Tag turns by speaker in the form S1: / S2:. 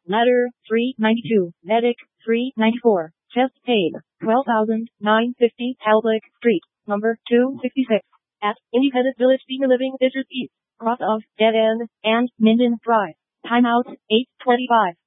S1: Ladder, 392. Medic, 394. Chest paid, 12,950. Talbot Street, number 266. At Independent Village Senior Living District East, cross of Dead End and Minden Drive. Timeout, 8:25.